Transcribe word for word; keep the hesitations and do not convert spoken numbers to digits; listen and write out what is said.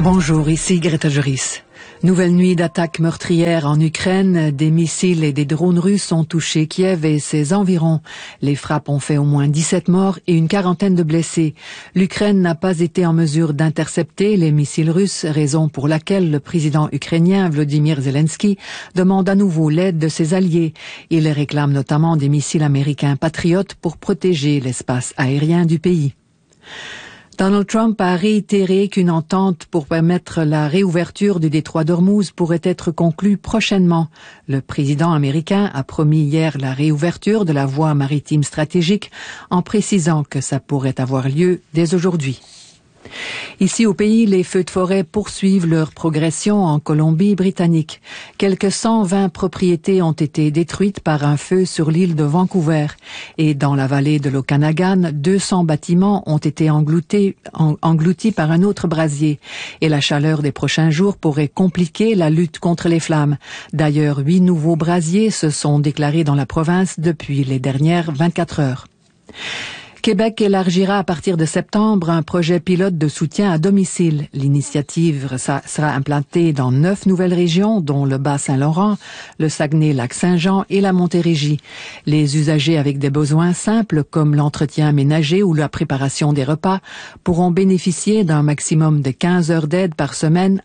Bonjour, ici Greta Joris. Nouvelle nuit d'attaques meurtrières en Ukraine. Des missiles et des drones russes ont touché Kiev et ses environs. Les frappes ont fait au moins dix-sept morts et une quarantaine de blessés. L'Ukraine n'a pas été en mesure d'intercepter les missiles russes, raison pour laquelle le président ukrainien Volodymyr Zelensky demande à nouveau l'aide de ses alliés. Il réclame notamment des missiles américains Patriot pour protéger l'espace aérien du pays. Donald Trump a réitéré qu'une entente pour permettre la réouverture du détroit d'Ormuz pourrait être conclue prochainement. Le président américain a promis hier la réouverture de la voie maritime stratégique en précisant que ça pourrait avoir lieu dès aujourd'hui. Ici au pays, les feux de forêt poursuivent leur progression en Colombie-Britannique. Quelques cent vingt propriétés ont été détruites par un feu sur l'île de Vancouver. Et dans la vallée de l'Okanagan, deux cents bâtiments ont été engloutis, en, engloutis par un autre brasier. Et la chaleur des prochains jours pourrait compliquer la lutte contre les flammes. D'ailleurs, huit nouveaux brasiers se sont déclarés dans la province depuis les dernières vingt-quatre heures. Québec élargira à partir de septembre un projet pilote de soutien à domicile. L'initiative sera implantée dans neuf nouvelles régions, dont le Bas-Saint-Laurent, le Saguenay-Lac-Saint-Jean et la Montérégie. Les usagers avec des besoins simples, comme l'entretien ménager ou la préparation des repas, pourront bénéficier d'un maximum de quinze heures d'aide par semaine